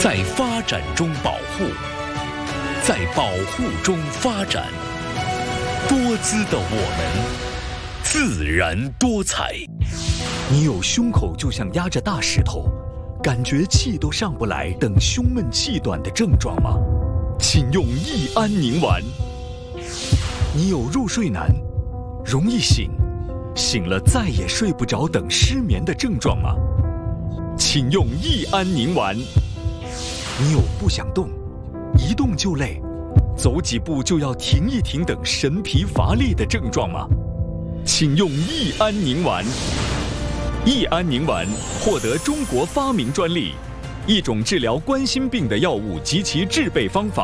在发展中保护，在保护中发展。多姿的我们，自然多彩。 你有胸口就像压着大石头，感觉气都上不来等胸闷气短的症状吗？请用益安宁丸。你有入睡难、容易醒、醒了再也睡不着等失眠的症状吗？请用益安宁丸。你有不想动、一动就累、走几步就要停一停等神疲乏力的症状吗？请用益安宁丸。益安宁丸获得中国发明专利，一种治疗冠心病的药物及其制备方法。